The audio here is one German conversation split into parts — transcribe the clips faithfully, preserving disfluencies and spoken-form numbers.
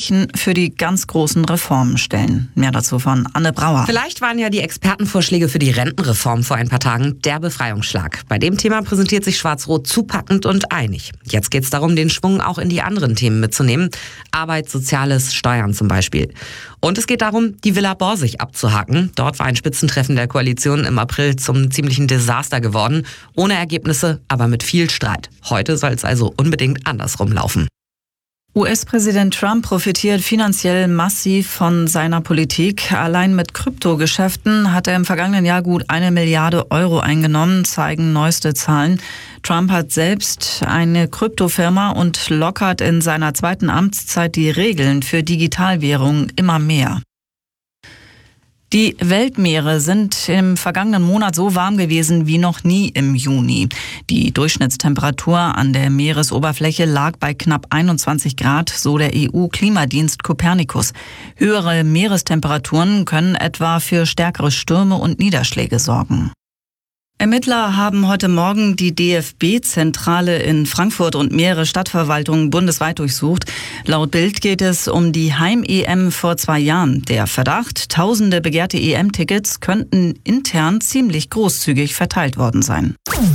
Weichen für die ganz großen Reformen stellen. Mehr dazu von Anne Brauer. Vielleicht waren ja die Expertenvorschläge für die Rentenreform vor ein paar Tagen der Befreiungsschlag. Bei dem Thema präsentiert sich Schwarz-Rot zupackend und einig. Jetzt geht es darum, den Schwung auch in die anderen Themen mitzunehmen. Arbeit, Soziales, Steuern zum Beispiel. Und es geht darum, die Villa Borsig abzuhaken. Dort war ein Spitzentreffen der Koalition im April zum ziemlichen Desaster geworden. Ohne Ergebnisse, aber mit viel Streit. Heute soll es also unbedingt andersrum laufen. U S-Präsident Trump profitiert finanziell massiv von seiner Politik. Allein mit Kryptogeschäften hat er im vergangenen Jahr gut eine Milliarde Euro eingenommen, zeigen neueste Zahlen. Trump hat selbst eine Kryptofirma und lockert in seiner zweiten Amtszeit die Regeln für Digitalwährungen immer mehr. Die Weltmeere sind im vergangenen Monat so warm gewesen wie noch nie im Juni. Die Durchschnittstemperatur an der Meeresoberfläche lag bei knapp einundzwanzig Grad, so der E U-Klimadienst Copernicus. Höhere Meerestemperaturen können etwa für stärkere Stürme und Niederschläge sorgen. Ermittler haben heute Morgen die D F B-Zentrale in Frankfurt und mehrere Stadtverwaltungen bundesweit durchsucht. Laut Bild geht es um die Heim-E M vor zwei Jahren. Der Verdacht, tausende begehrte E M-Tickets könnten intern ziemlich großzügig verteilt worden sein.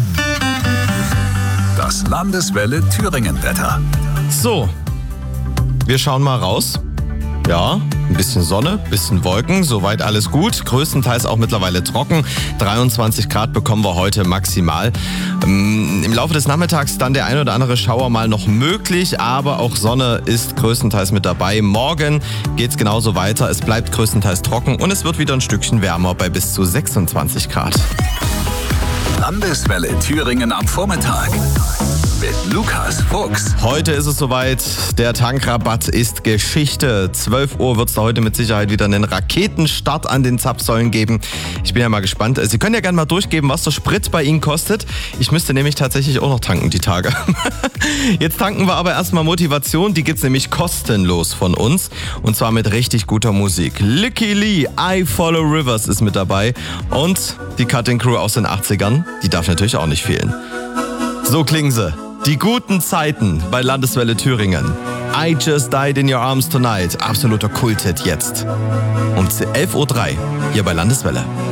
Das Landeswelle Thüringen-Wetter. So, wir schauen mal raus. Ja, ein bisschen Sonne, bisschen Wolken, soweit alles gut. Größtenteils auch mittlerweile trocken. dreiundzwanzig Grad bekommen wir heute maximal. Ähm, Im Laufe des Nachmittags dann der ein oder andere Schauer mal noch möglich, aber auch Sonne ist größtenteils mit dabei. Morgen geht's genauso weiter. Es bleibt größtenteils trocken und es wird wieder ein Stückchen wärmer bei bis zu sechsundzwanzig Grad. Landeswelle Thüringen am Vormittag mit Lukas Fuchs. Heute ist es soweit, der Tankrabatt ist Geschichte. zwölf Uhr wird es da heute mit Sicherheit wieder einen Raketenstart an den Zapfsäulen geben. Ich bin ja mal gespannt. Sie können ja gerne mal durchgeben, was der Sprit bei Ihnen kostet. Ich müsste nämlich tatsächlich auch noch tanken die Tage. Jetzt tanken wir aber erstmal Motivation. Die gibt's nämlich kostenlos von uns. Und zwar mit richtig guter Musik. Licky Lee, I Follow Rivers ist mit dabei. Und die Cutting Crew aus den achtzigern, die darf natürlich auch nicht fehlen. So klingen sie. Die guten Zeiten bei Landeswelle Thüringen. I Just Died in Your Arms Tonight. Absoluter Kulthit jetzt. Um elf Uhr drei hier bei Landeswelle.